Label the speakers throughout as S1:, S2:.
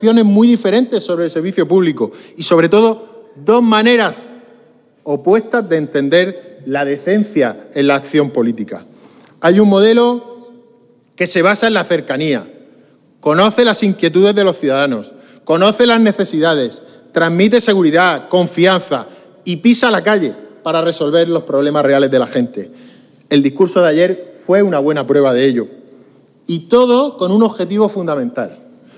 S1: muy diferentes sobre el servicio público y, sobre todo, dos maneras opuestas de entender la decencia en la acción política. Hay un modelo que se basa en la cercanía, conoce las inquietudes de los ciudadanos, conoce las necesidades, transmite seguridad, confianza y pisa la calle para resolver los problemas reales de la gente. El discurso de ayer fue una buena prueba de ello. Y todo con un objetivo fundamental: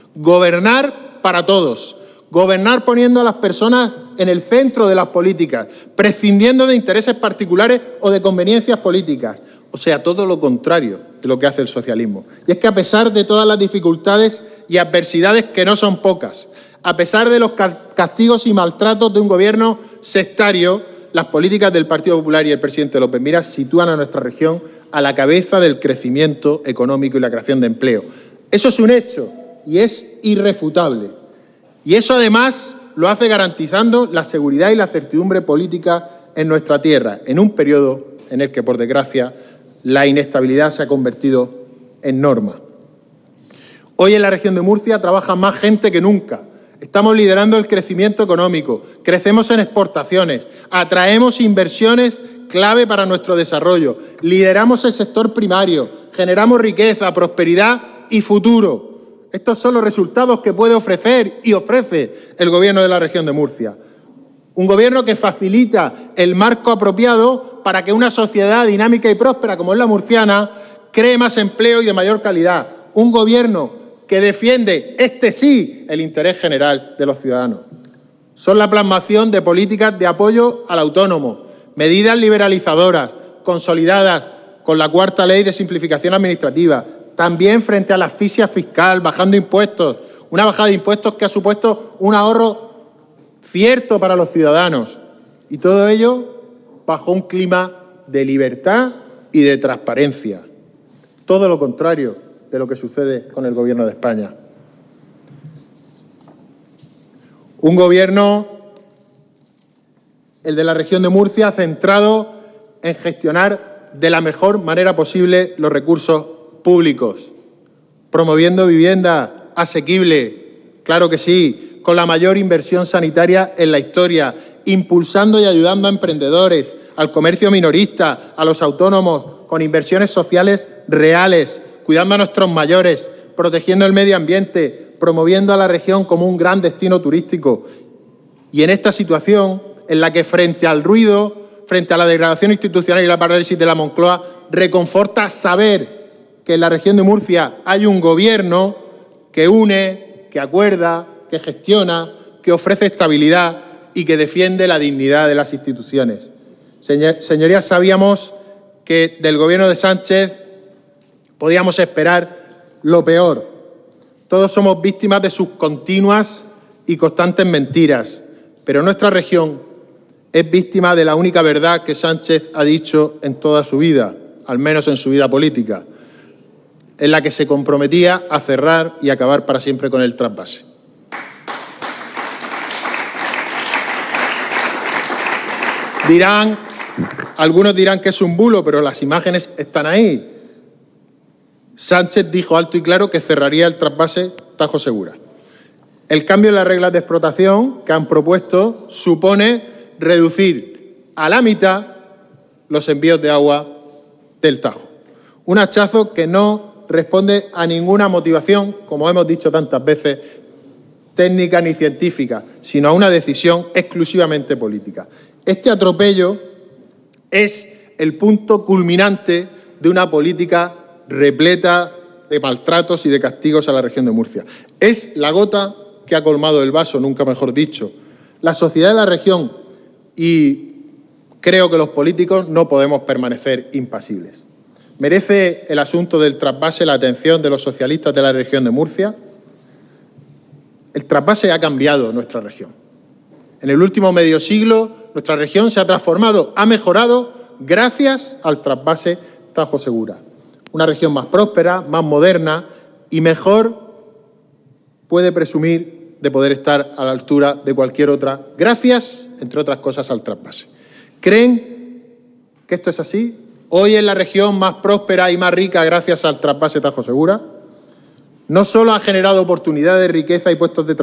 S1: gobernar para todos, gobernar poniendo a las personas en el centro de las políticas, prescindiendo de intereses particulares o de conveniencias políticas. O sea, todo lo contrario de lo que hace el socialismo. Y es que a pesar de todas las dificultades y adversidades, que no son pocas, a pesar de los castigos y maltratos de un gobierno sectario, las políticas del Partido Popular y el presidente López Miras sitúan a nuestra región a la cabeza del crecimiento económico y la creación de empleo. Eso es un hecho y es irrefutable. Y eso, además, lo hace garantizando la seguridad y la certidumbre política en nuestra tierra, en un periodo en el que, por desgracia, la inestabilidad se ha convertido en norma. Hoy en la región de Murcia trabaja más gente que nunca. Estamos liderando el crecimiento económico, crecemos en exportaciones, atraemos inversiones clave para nuestro desarrollo, lideramos el sector primario, generamos riqueza, prosperidad y futuro. Estos son los resultados que puede ofrecer y ofrece el Gobierno de la región de Murcia. Un gobierno que facilita el marco apropiado para que una sociedad dinámica y próspera como es la murciana cree más empleo y de mayor calidad. Un gobierno que defiende, sí, el interés general de los ciudadanos. Son la plasmación de políticas de apoyo al autónomo, medidas liberalizadoras, consolidadas con la cuarta ley de simplificación administrativa, también frente a la asfixia fiscal, bajando impuestos, una bajada de impuestos que ha supuesto un ahorro cierto para los ciudadanos. Y todo ello bajo un clima de libertad y de transparencia. Todo lo contrario de lo que sucede con el Gobierno de España. Un gobierno, el de la región de Murcia, centrado en gestionar de la mejor manera posible los recursos públicos, promoviendo vivienda asequible, claro que sí, con la mayor inversión sanitaria en la historia, impulsando y ayudando a emprendedores, al comercio minorista, a los autónomos, con inversiones sociales reales, cuidando a nuestros mayores, protegiendo el medio ambiente, promoviendo a la región como un gran destino turístico. Y en esta situación, en la que frente al ruido, frente a la degradación institucional y la parálisis de la Moncloa, reconforta saber que en la región de Murcia hay un gobierno que une, que acuerda, que gestiona, que ofrece estabilidad y que defiende la dignidad de las instituciones. Señorías, sabíamos que del gobierno de Sánchez podíamos esperar lo peor. Todos somos víctimas de sus continuas y constantes mentiras, pero nuestra región es víctima de la única verdad que Sánchez ha dicho en toda su vida, al menos en su vida política, en la que se comprometía a cerrar y acabar para siempre con el trasvase. Algunos dirán que es un bulo, pero las imágenes están ahí. Sánchez dijo alto y claro que cerraría el trasvase Tajo Segura. El cambio en las reglas de explotación que han propuesto supone reducir a la mitad los envíos de agua del Tajo. Un hachazo que no responde a ninguna motivación, como hemos dicho tantas veces, técnica ni científica, sino a una decisión exclusivamente política. Este atropello es el punto culminante de una política repleta de maltratos y de castigos a la región de Murcia. Es la gota que ha colmado el vaso, nunca mejor dicho. La sociedad de la región y creo que los políticos no podemos permanecer impasibles. ¿Merece el asunto del trasvase la atención de los socialistas de la región de Murcia? El trasvase ha cambiado nuestra región. En el último medio siglo, nuestra región se ha transformado, ha mejorado gracias al trasvase Tajo Segura. Una región más próspera, más moderna y mejor puede presumir de poder estar a la altura de cualquier otra, gracias, entre otras cosas, al trasvase. ¿Creen que esto es así? ¿Hoy es la región más próspera y más rica gracias al trasvase Tajo Segura? No solo ha generado oportunidades, riqueza y puestos de trabajo,